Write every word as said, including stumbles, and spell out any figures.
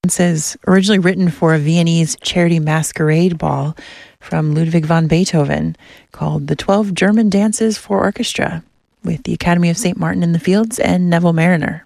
Dances originally written for a Viennese charity masquerade ball from Ludwig van Beethoven called The Twelve German Dances for Orchestra, with the Academy of Saint Martin in the Fields and Neville Mariner.